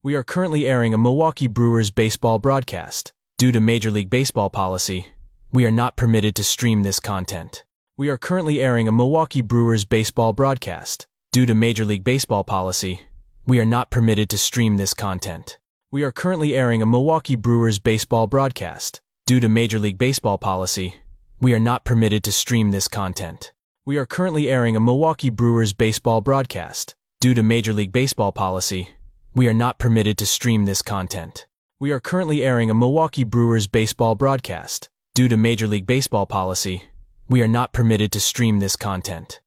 We are currently airing a Milwaukee Brewers baseball broadcast. Due to Major League Baseball policy, we are not permitted to stream this content. We are currently airing a Milwaukee Brewers baseball broadcast. Due to Major League Baseball policy, we are not permitted to stream this content. We are currently airing a Milwaukee Brewers baseball broadcast. Due to Major League Baseball policy, we are not permitted to stream this content. We are currently airing a Milwaukee Brewers baseball broadcast. Due to Major League Baseball policy, we are not permitted to stream this content. We are currently airing a Milwaukee Brewers baseball broadcast. Due to Major League Baseball policy, we are not permitted to stream this content.